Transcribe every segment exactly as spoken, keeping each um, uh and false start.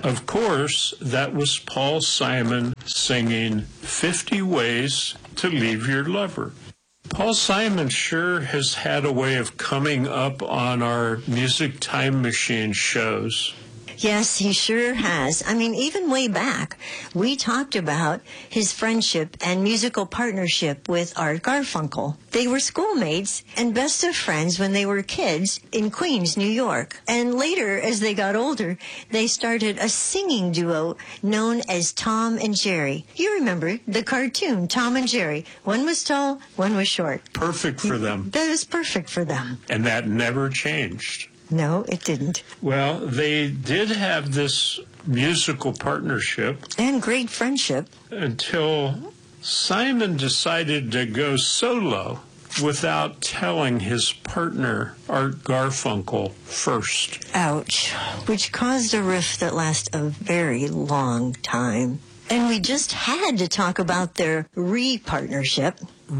Of course, that was Paul Simon singing fifty Ways to Leave Your Lover. Paul Simon sure has had a way of coming up on our Music Time Machine shows. Yes, he sure has. I mean, even way back, we talked about his friendship and musical partnership with Art Garfunkel. They were schoolmates and best of friends when they were kids in Queens, New York. And later, as they got older, they started a singing duo known as Tom and Jerry. You remember the cartoon, Tom and Jerry. One was tall, one was short. Perfect for them. That was perfect for them. And that never changed. No, it didn't. Well, they did have this musical partnership. And great friendship. Until Simon decided to go solo without telling his partner, Art Garfunkel, first. Ouch. Which caused a rift that lasted a very long time. And we just had to talk about their re-partnership.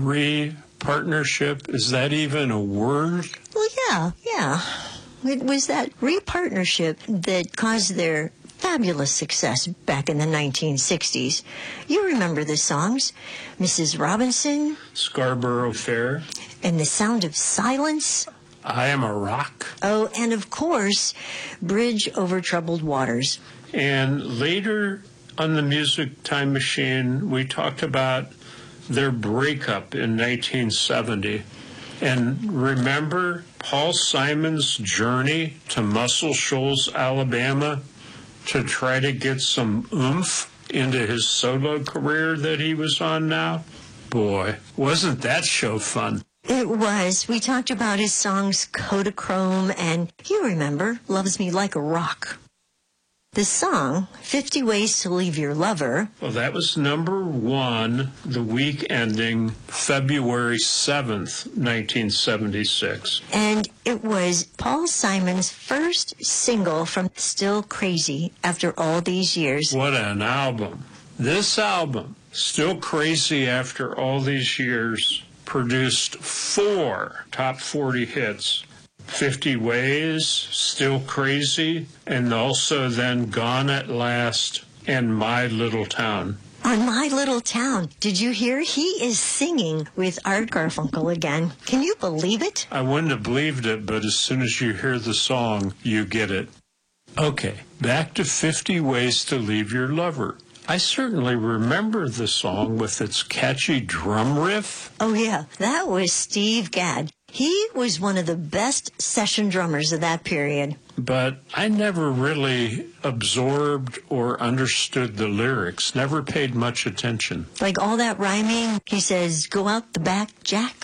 Re-partnership? Is that even a word? Well, yeah, yeah. It was that re-partnership that caused their fabulous success back in the nineteen sixties. You remember the songs, Missus Robinson, Scarborough Fair, and The Sound of Silence. I Am a Rock. Oh, and of course, Bridge Over Troubled Waters. And later on the Music Time Machine, we talked about their breakup in nineteen seventy. And remember Paul Simon's journey to Muscle Shoals, Alabama, to try to get some oomph into his solo career that he was on now? Boy, wasn't that show fun? It was. We talked about his songs Kodachrome and, you remember, Loves Me Like a Rock. The song, fifty Ways to Leave Your Lover. Well, that was number one the week ending February seventh, nineteen seventy-six. And it was Paul Simon's first single from Still Crazy after all these years. What an album. This album, Still Crazy After All These Years, produced four top forty hits. fifty Ways, Still Crazy, and also then Gone at Last and My Little Town. On My Little Town, did you hear? He is singing with Art Garfunkel again. Can you believe it? I wouldn't have believed it, but as soon as you hear the song, you get it. Okay, back to fifty Ways to Leave Your Lover. I certainly remember the song with its catchy drum riff. Oh, yeah, that was Steve Gadd. He was one of the best session drummers of that period. But I never really absorbed or understood the lyrics, never paid much attention. Like all that rhyming, he says, go out the back, Jack,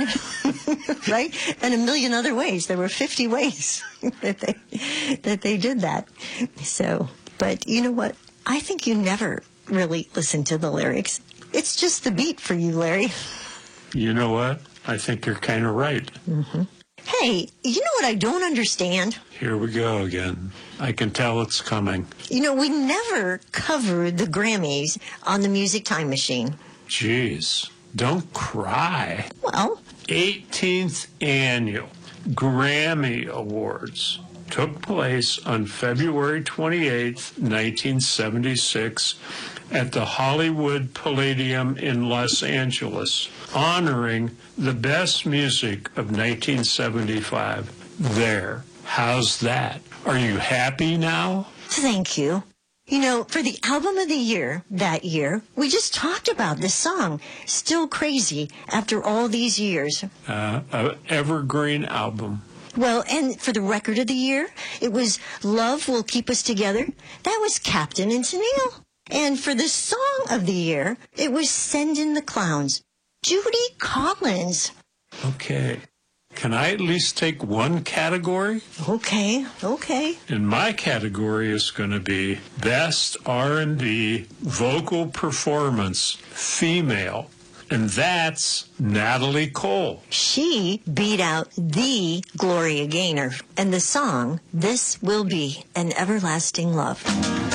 right? And a million other ways. There were fifty ways that they, that they did that. So, but you know what? I think you never really listen to the lyrics. It's just the beat for you, Larry. You know what? I think you're kind of right. Mm-hmm. Hey, you know what I don't understand? Here we go again. I can tell it's coming. You know, we never covered the Grammys on the Music Time Machine. Jeez, don't cry. Well, eighteenth Annual Grammy Awards took place on February twenty-eighth, nineteen seventy-six, at the Hollywood Palladium in Los Angeles, honoring the best music of nineteen seventy-five. There. How's that? Are you happy now? Thank you. You know, for the album of the year that year, we just talked about this song, Still Crazy, after all these years. Uh, an evergreen album. Well, and for the record of the year, it was Love Will Keep Us Together. That was Captain and Tennille. And for the song of the year, it was Send in the Clowns. Judy Collins. Okay. Can I at least take one category? Okay, okay. And my category is going to be Best R and B Vocal Performance Female. And that's Natalie Cole. She beat out the Gloria Gaynor. And the song, This Will Be an Everlasting Love.